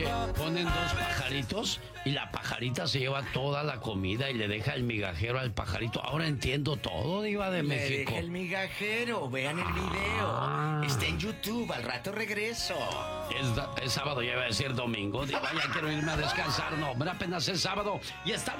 que ponen dos pajaritos y la pajarita se lleva toda la comida y le deja el migajero al pajarito. Ahora entiendo todo, Diva de México. Le deja el migajero, vean el video. Está en YouTube, al rato regreso. Es sábado, ya iba a decir domingo. Diva, ya quiero irme a descansar. No, hombre, apenas es sábado y estamos